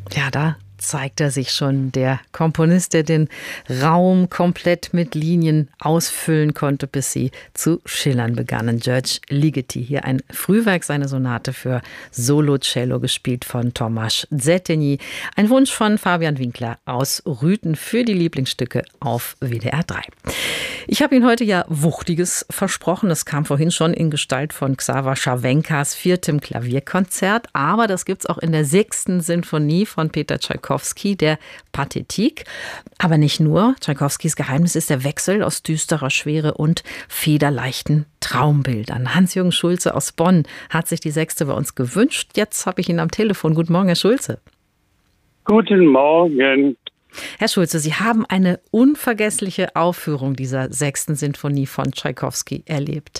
Ja, da zeigt er sich schon, der Komponist, der den Raum komplett mit Linien ausfüllen konnte, bis sie zu schillern begannen. György Ligeti, hier ein Frühwerk, seine Sonate für Solo-Cello, gespielt von Tomáš Szétényi. Ein Wunsch von Fabian Winkler aus Rüthen für die Lieblingsstücke auf WDR 3. Ich habe Ihnen heute ja Wuchtiges versprochen. Das kam vorhin schon in Gestalt von Xaver Scharwenkas 4. Klavierkonzert. Aber das gibt es auch in der 6. Sinfonie von Peter Tschaikowski, der Pathetique. Aber nicht nur. Tschaikowskis Geheimnis ist der Wechsel aus düsterer Schwere und federleichten Traumbildern. Hans-Jürgen Schulze aus Bonn hat sich die 6. bei uns gewünscht. Jetzt habe ich ihn am Telefon. Guten Morgen, Herr Schulze. Guten Morgen. Herr Schulze, Sie haben eine unvergessliche Aufführung dieser 6. Sinfonie von Tschaikowski erlebt.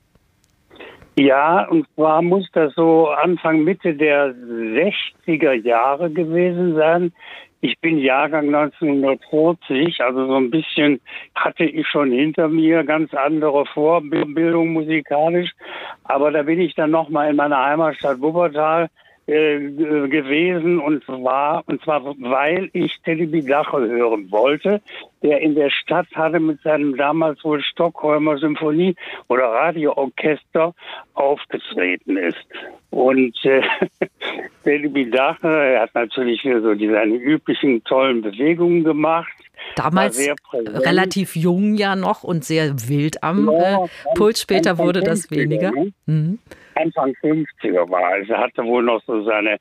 Ja, und zwar muss das so Anfang, Mitte der 60er Jahre gewesen sein. Ich bin Jahrgang 1940, also so ein bisschen hatte ich schon hinter mir, ganz andere Vorbildung musikalisch. Aber da bin ich dann nochmal in meiner Heimatstadt Wuppertal gewesen und zwar weil ich Celibi Dache hören wollte, der in der Stadt hatte mit seinem damals wohl Stockholmer Symphonie- oder Radioorchester aufgetreten ist. Und Celibi Dache, er hat natürlich so seine üblichen tollen Bewegungen gemacht. Damals relativ jung ja noch und sehr wild am Pult. Später wurde das weniger. Ne? Anfang 50er war. Also er hatte wohl noch so sein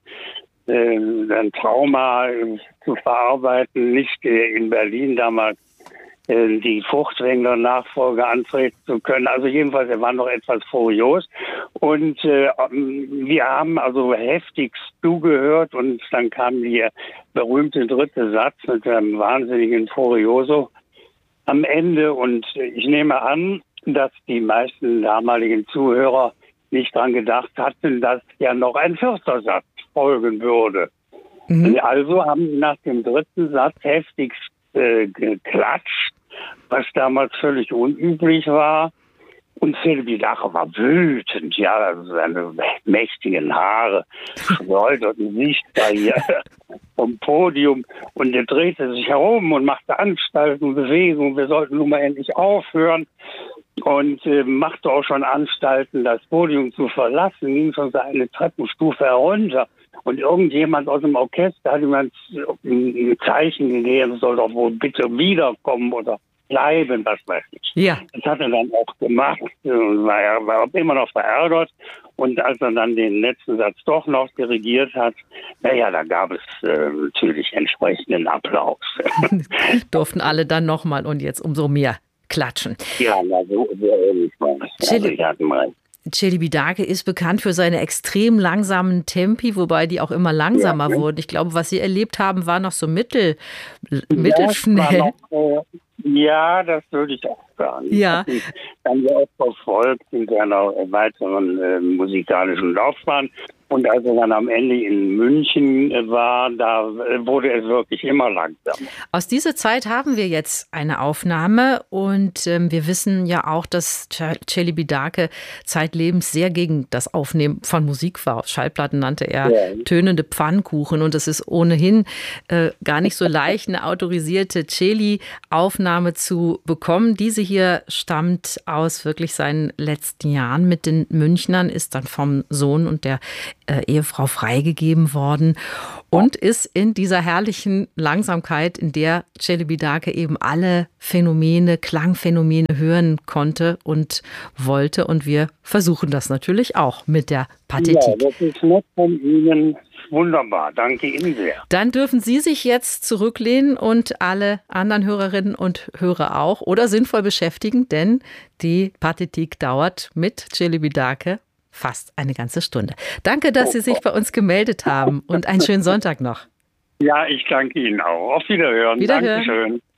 Trauma zu verarbeiten, nicht in Berlin damals die Furtwängler-Nachfolge antreten zu können. Also jedenfalls, er war noch etwas furios. Und wir haben also heftigst zugehört und dann kam der berühmte 3. Satz mit einem wahnsinnigen Furioso am Ende. Und ich nehme an, dass die meisten damaligen Zuhörer nicht dran gedacht hatten, dass ja noch ein 4. Satz folgen würde. Mhm. Also haben sie nach dem 3. Satz heftigst geklatscht, was damals völlig unüblich war. Und Celibi Dache war wütend, ja, also seine mächtigen Haare schleuderten sich da hier vom Podium und er drehte sich herum und machte Anstalten und Bewegungen. Wir sollten nun mal endlich aufhören und machte auch schon Anstalten, das Podium zu verlassen, ging schon so eine Treppenstufe herunter. Und irgendjemand aus dem Orchester hat ihm ein Zeichen gegeben, soll doch wohl bitte wiederkommen oder bleiben, was weiß ich. Ja. Das hat er dann auch gemacht, war immer noch verärgert. Und als er dann den letzten Satz doch noch dirigiert hat, da gab es natürlich entsprechenden Applaus. Durften alle dann nochmal und jetzt umso mehr klatschen. Ja, so ähnlich war es. Celibi Dache ist bekannt für seine extrem langsamen Tempi, wobei die auch immer langsamer wurden. Ich glaube, was Sie erlebt haben, war noch so mittelschnell. Ja, das würde ich auch sagen. Ja. Das ist dann ja auch verfolgt in seiner weiteren musikalischen Laufbahn. Und als er dann am Ende in München war, da wurde es wirklich immer langsamer. Aus dieser Zeit haben wir jetzt eine Aufnahme und wir wissen ja auch, dass Celibi Dache zeitlebens sehr gegen das Aufnehmen von Musik war. Auf Schallplatten nannte er tönende Pfannkuchen und es ist ohnehin gar nicht so leicht, eine autorisierte Celi-Aufnahme zu bekommen. Diese hier stammt aus wirklich seinen letzten Jahren mit den Münchnern, ist dann vom Sohn und der Ehefrau freigegeben worden und ist in dieser herrlichen Langsamkeit, in der Celibi Dache eben alle Phänomene, Klangphänomene hören konnte und wollte. Und wir versuchen das natürlich auch mit der Pathetique. Ja, das ist nett von Ihnen. Wunderbar, danke Ihnen sehr. Dann dürfen Sie sich jetzt zurücklehnen und alle anderen Hörerinnen und Hörer auch oder sinnvoll beschäftigen, denn die Pathetique dauert mit Celibi Dache fast eine ganze Stunde. Danke, dass Sie sich bei uns gemeldet haben und einen schönen Sonntag noch. Ja, ich danke Ihnen auch. Auf Wiederhören. Wiederhören. Dankeschön.